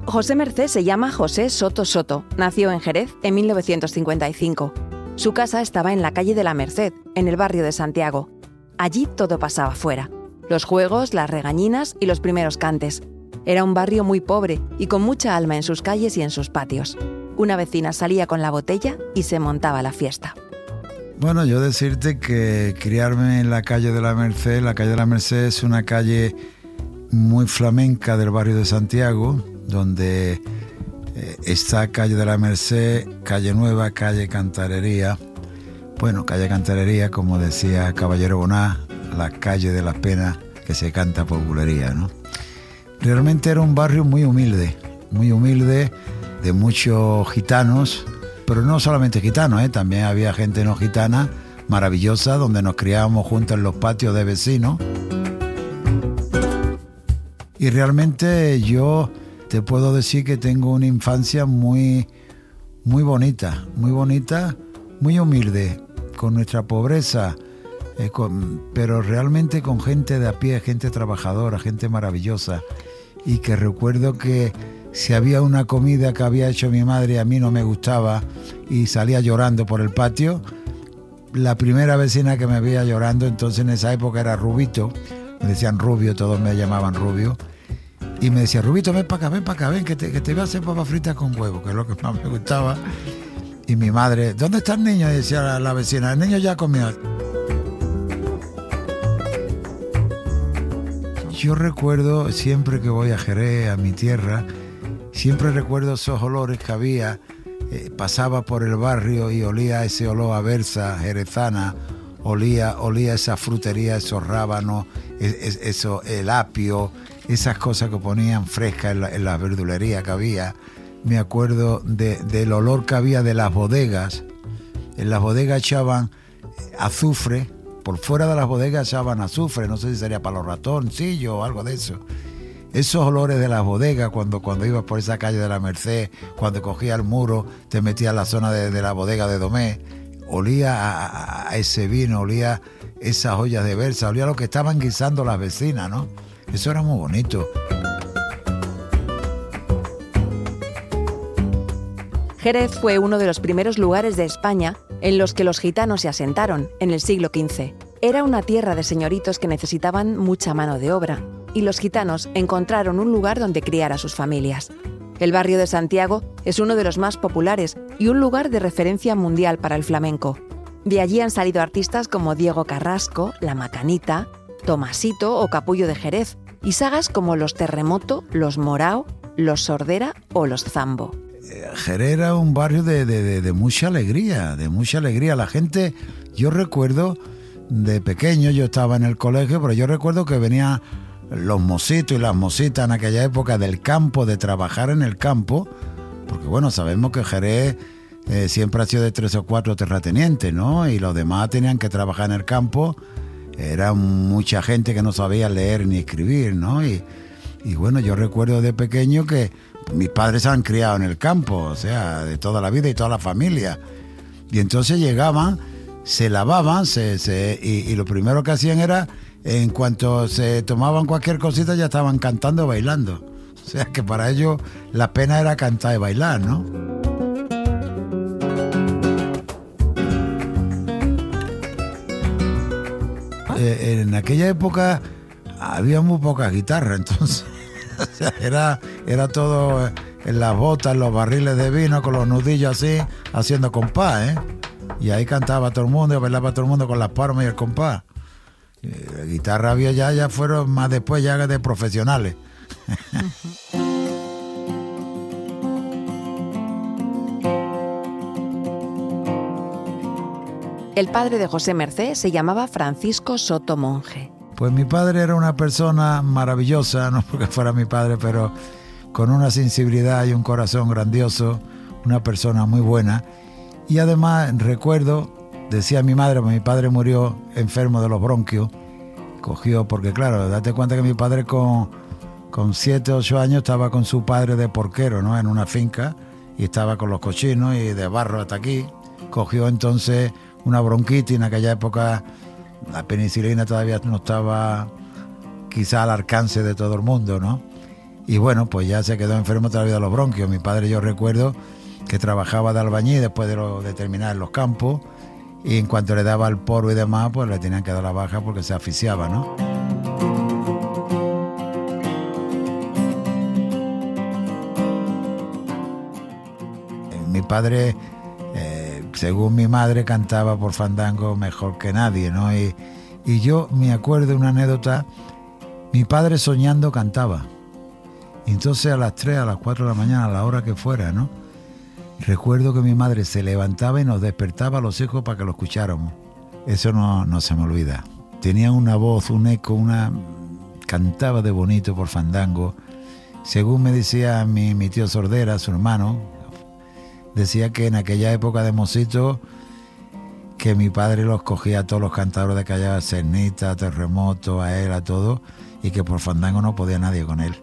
José Mercé se llama José Soto Soto. Nació en Jerez en 1955. Su casa estaba en la calle de la Merced, en el barrio de Santiago. Allí todo pasaba fuera. Los juegos, las regañinas y los primeros cantes. Era un barrio muy pobre y con mucha alma en sus calles y en sus patios. Una vecina salía con la botella y se montaba la fiesta. Bueno, yo decirte que criarme en la calle de la Merced es una calle muy flamenca del barrio de Santiago, donde está calle de la Merced, calle Nueva, calle Cantarería. Bueno, calle Cantarería, como decía Caballero Boná, la calle de las penas que se canta por bulería, ¿no? Realmente era un barrio muy humilde, de muchos gitanos, pero no solamente gitanos, también había gente no gitana, maravillosa, donde nos criábamos juntos en los patios de vecinos. Y realmente yo te puedo decir que tengo una infancia muy bonita, muy humilde, con nuestra pobreza, pero realmente con gente de a pie, gente trabajadora, gente maravillosa. Y que recuerdo que si había una comida que había hecho mi madre y a mí no me gustaba y salía llorando por el patio, la primera vecina que me veía llorando, entonces en esa época era Rubito, me decían Rubio, todos me llamaban Rubio, y me decía, Rubito, ven para acá, ven, que te voy a hacer papas fritas con huevo, que es lo que más me gustaba. Y mi madre, ¿dónde está el niño? Y decía la vecina, el niño ya comió. Yo recuerdo, siempre que voy a Jerez, a mi tierra, siempre recuerdo esos olores que había. Pasaba por el barrio y olía ese olor a berza jerezana, olía esa frutería, esos rábanos, eso, el apio, esas cosas que ponían frescas en la verdulería que había. Me acuerdo del olor que había de las bodegas. En las bodegas echaban azufre. Por fuera de las bodegas echaban azufre, no sé si sería para los ratoncillos o algo de eso. Esos olores de las bodegas, cuando ibas por esa calle de la Merced, cuando cogías el muro, te metías en la zona de la bodega de Domé, olía a ese vino, olía esas ollas de berza, olía a lo que estaban guisando las vecinas, ¿no? Eso era muy bonito. Jerez fue uno de los primeros lugares de España en los que los gitanos se asentaron en el siglo XV. Era una tierra de señoritos que necesitaban mucha mano de obra, y los gitanos encontraron un lugar donde criar a sus familias. El barrio de Santiago es uno de los más populares y un lugar de referencia mundial para el flamenco. De allí han salido artistas como Diego Carrasco, La Macanita, Tomasito o Capullo de Jerez, y sagas como Los Terremoto, Los Morao, Los Sordera o Los Zambo. Jerez era un barrio de mucha alegría, La gente, yo recuerdo, de pequeño, yo estaba en el colegio, pero yo recuerdo que venían los mocitos y las mocitas en aquella época del campo, de trabajar en el campo, porque bueno, sabemos que Jerez siempre ha sido de 3 o 4 terratenientes, ¿no? Y los demás tenían que trabajar en el campo. Era mucha gente que no sabía leer ni escribir, ¿no? Y bueno, yo recuerdo de pequeño que mis padres se han criado en el campo, o sea, de toda la vida y toda la familia. Y entonces llegaban, se lavaban, y lo primero que hacían era, en cuanto se tomaban cualquier cosita, ya estaban cantando y bailando. O sea, que para ellos la pena era cantar y bailar, ¿no? En aquella época había muy pocas guitarras, entonces o sea, era todo en las botas, en los barriles de vino, con los nudillos así, haciendo compás, y ahí cantaba todo el mundo y bailaba todo el mundo con las palmas y el compás. La guitarra había ya fueron más después ya de profesionales. El padre de José Mercé se llamaba Francisco Soto Monje. Pues mi padre era una persona maravillosa, no porque fuera mi padre, pero con una sensibilidad y un corazón grandioso, una persona muy buena. Y además recuerdo, decía mi madre, mi padre murió enfermo de los bronquios, cogió, porque claro, date cuenta que mi padre con 7 o 8 años estaba con su padre de porquero, ¿no? En una finca, y estaba con los cochinos y de barro hasta aquí. Cogió entonces una bronquitis. En aquella época la penicilina todavía no estaba quizá al alcance de todo el mundo, ¿no? Y bueno, pues ya se quedó enfermo toda la vida de los bronquios. Mi padre, yo recuerdo que trabajaba de albañil después de terminar en los campos, y en cuanto le daba el polvo y demás, pues le tenían que dar la baja porque se asfixiaba, ¿no? Mi padre, según mi madre, cantaba por fandango mejor que nadie, ¿no? Y yo me acuerdo de una anécdota. Mi padre soñando cantaba. Y entonces a las 3, a las 4 de la mañana, a la hora que fuera, ¿no? Recuerdo que mi madre se levantaba y nos despertaba a los hijos para que lo escucháramos. Eso no se me olvida. Tenía una voz, un eco, cantaba de bonito por fandango. Según me decía mi tío Sordera, su hermano, decía que en aquella época de mocito, que mi padre los cogía a todos los cantadores de Callao, Cernita, Terremoto, a él, a todos, y que por fandango no podía nadie con él.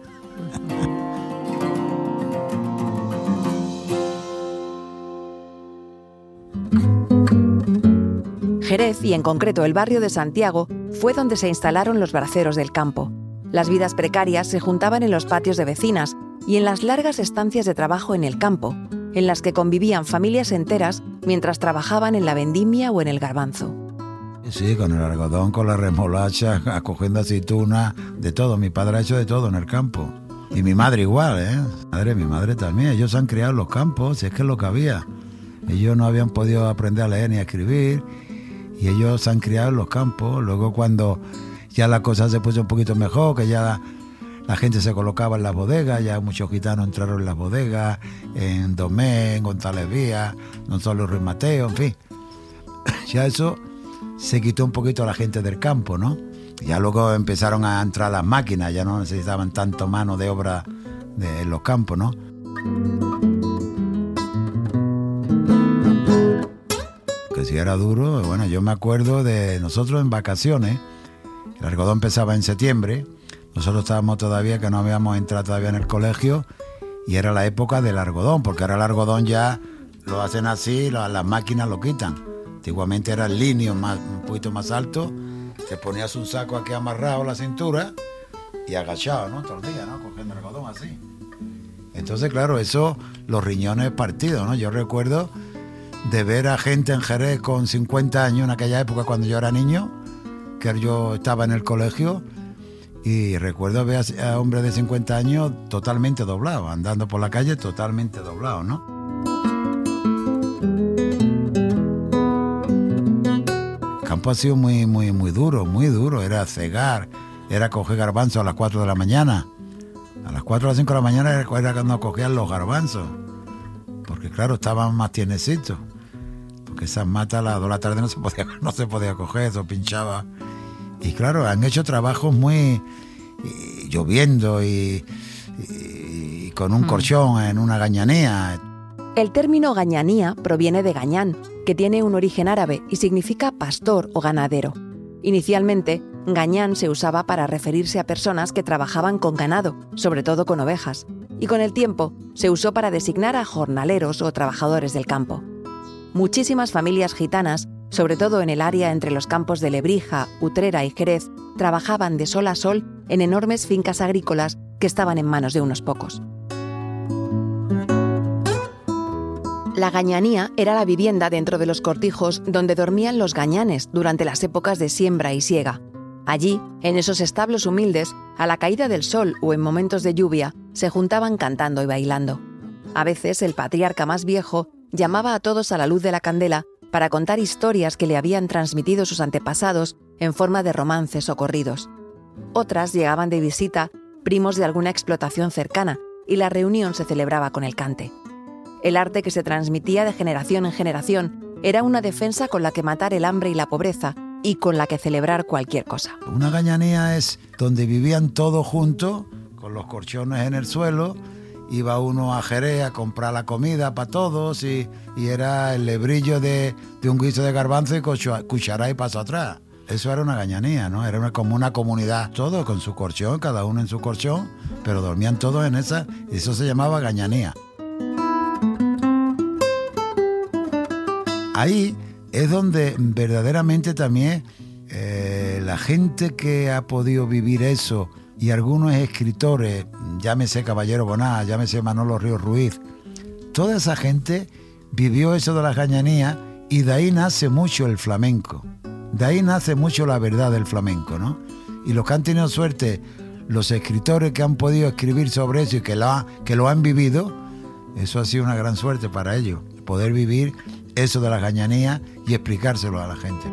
Jerez, y en concreto el barrio de Santiago, fue donde se instalaron los braceros del campo. Las vidas precarias se juntaban en los patios de vecinas y en las largas estancias de trabajo en el campo, en las que convivían familias enteras mientras trabajaban en la vendimia o en el garbanzo. Sí, con el algodón, con la remolacha, cogiendo aceitunas, de todo. Mi padre ha hecho de todo en el campo. Y mi madre igual, ¿eh? Mi madre también. Ellos se han criado en los campos, si es que es lo que había. Ellos no habían podido aprender a leer ni a escribir, y ellos se han criado en los campos. Luego, cuando ya la cosa se puso un poquito mejor, que ya la gente se colocaba en las bodegas, ya muchos gitanos entraron en las bodegas, en Domé, en González Vía, Gonzalo Ruiz Mateo, en fin. Ya eso se quitó un poquito a la gente del campo, ¿no? Ya luego empezaron a entrar las máquinas, ya no necesitaban tanto mano de obra en los campos, ¿no? Que si era duro, bueno, yo me acuerdo de nosotros en vacaciones, el algodón empezaba en septiembre, nosotros estábamos todavía, que no habíamos entrado todavía en el colegio, y era la época del algodón, porque ahora el algodón ya lo hacen así, las máquinas lo quitan. Antiguamente era el linio un poquito más alto, te ponías un saco aquí amarrado a la cintura y agachado, ¿no? Todo el día, ¿no? Cogiendo el algodón así. Entonces, claro, eso, los riñones partidos, ¿no? Yo recuerdo de ver a gente en Jerez con 50 años en aquella época, cuando yo era niño, que yo estaba en el colegio, y recuerdo ver a hombres de 50 años totalmente doblados, andando por la calle totalmente doblados, ¿no? El campo ha sido muy duro, era cegar, era coger garbanzos a las 4 de la mañana. A las 4 o las 5 de la mañana era cuando cogían los garbanzos, porque claro, estaban más tiernecitos, porque esas matas a las 2 de la tarde no se podía coger, eso pinchaba. Y claro, han hecho trabajos muy lloviendo y con un colchón en una gañanía. El término gañanía proviene de gañán, que tiene un origen árabe y significa pastor o ganadero. Inicialmente, gañán se usaba para referirse a personas que trabajaban con ganado, sobre todo con ovejas, y con el tiempo se usó para designar a jornaleros o trabajadores del campo. Muchísimas familias gitanas, sobre todo en el área entre los campos de Lebrija, Utrera y Jerez, trabajaban de sol a sol en enormes fincas agrícolas que estaban en manos de unos pocos. La gañanía era la vivienda dentro de los cortijos donde dormían los gañanes durante las épocas de siembra y siega. Allí, en esos establos humildes, a la caída del sol o en momentos de lluvia, se juntaban cantando y bailando. A veces el patriarca más viejo llamaba a todos a la luz de la candela para contar historias que le habían transmitido sus antepasados en forma de romances o corridos. Otras llegaban de visita primos de alguna explotación cercana y la reunión se celebraba con el cante. El arte, que se transmitía de generación en generación, era una defensa con la que matar el hambre y la pobreza y con la que celebrar cualquier cosa. Una gañanía es donde vivían todos juntos, con los colchones en el suelo. Iba uno a Jerez a comprar la comida para todos y era el lebrillo de un guiso de garbanzo y cuchara y paso atrás. Eso era una gañanía, ¿no? Era como una comunidad, todos con su colchón, cada uno en su colchón, pero dormían todos en esa, y eso se llamaba gañanía. Ahí es donde verdaderamente también la gente que ha podido vivir eso, y algunos escritores llámese Caballero Boná, llámese Manolo Ríos Ruiz. Toda esa gente vivió eso de la gañanía y de ahí nace mucho el flamenco. De ahí nace mucho la verdad del flamenco, ¿no? Y los que han tenido suerte, los escritores que han podido escribir sobre eso y que lo han vivido, eso ha sido una gran suerte para ellos, poder vivir eso de la gañanía y explicárselo a la gente.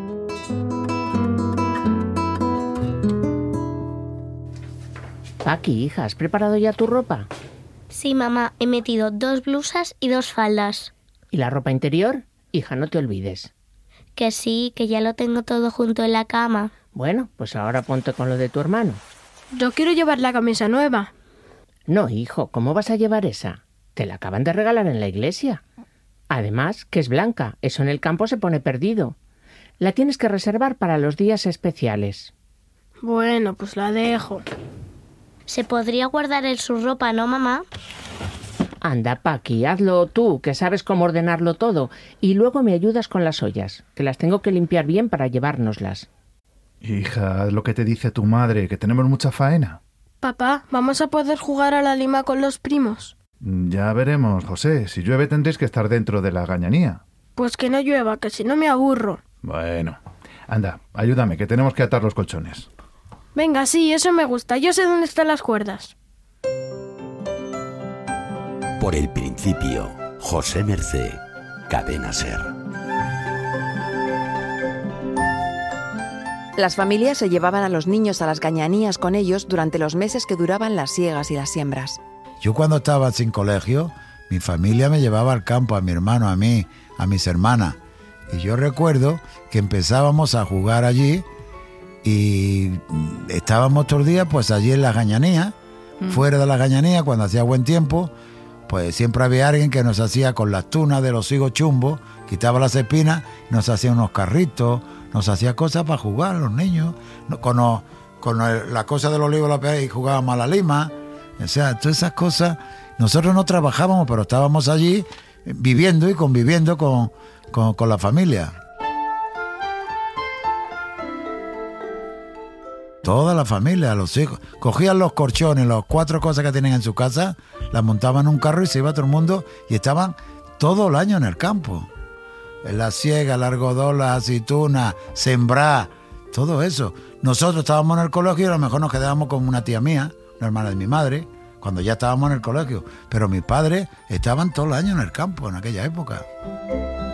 Paqui, hija, ¿has preparado ya tu ropa? Sí, mamá, he metido 2 blusas y 2 faldas. ¿Y la ropa interior? Hija, no te olvides. Que sí, que ya lo tengo todo junto en la cama. Bueno, pues ahora ponte con lo de tu hermano. Yo quiero llevar la camisa nueva. No, hijo, ¿cómo vas a llevar esa? Te la acaban de regalar en la iglesia. Además, que es blanca, eso en el campo se pone perdido. La tienes que reservar para los días especiales. Bueno, pues la dejo. ¿Se podría guardar en su ropa, no, mamá? Anda, Paqui, hazlo tú, que sabes cómo ordenarlo todo, y luego me ayudas con las ollas, que las tengo que limpiar bien para llevárnoslas. Hija, haz lo que te dice tu madre, que tenemos mucha faena. Papá, ¿vamos a poder jugar a la lima con los primos? Ya veremos, José. Si llueve tendréis que estar dentro de la gañanía. Pues que no llueva, que si no me aburro. Bueno, anda, ayúdame, que tenemos que atar los colchones. Venga, sí, eso me gusta. Yo sé dónde están las cuerdas. Por el principio, José Mercé, Cadena SER. Las familias se llevaban a los niños a las gañanías con ellos durante los meses que duraban las siegas y las siembras. Yo cuando estaba sin colegio, mi familia me llevaba al campo, a mi hermano, a mí, a mis hermanas. Y yo recuerdo que empezábamos a jugar allí y estábamos todos los días pues allí en la gañanía, fuera de la gañanía, cuando hacía buen tiempo, pues siempre había alguien que nos hacía con las tunas de los higos chumbos, quitaba las espinas, nos hacía unos carritos, nos hacía cosas para jugar los niños, la cosa del olivo y jugábamos a la lima, o sea, todas esas cosas. Nosotros no trabajábamos, pero estábamos allí viviendo y conviviendo con la familia. Toda la familia, los hijos, cogían los colchones, las 4 cosas que tienen en su casa, las montaban en un carro y se iba todo el mundo y estaban todo el año en el campo. En la siega, el algodón, la aceituna, sembrar, todo eso. Nosotros estábamos en el colegio y a lo mejor nos quedábamos con una tía mía, una hermana de mi madre, cuando ya estábamos en el colegio. Pero mis padres estaban todo el año en el campo en aquella época.